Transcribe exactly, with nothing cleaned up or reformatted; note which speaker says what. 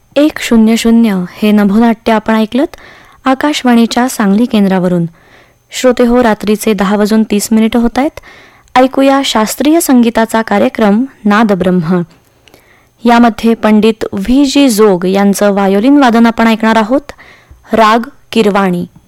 Speaker 1: एक शून्य शून्य हे नभोनाट्य आपण ऐकलत आकाशवाणीच्या सांगली केंद्रावरून. श्रोते हो, रात्रीचे दहा वाजून तीस मिनिटं होत आहेत. ऐकूया शास्त्रीय संगीताचा कार्यक्रम नादब्रह्म. यामध्ये पंडित व्ही जी जोग यांचं वायोलिन वादन आपण ऐकणार आहोत. राग किरवाणी.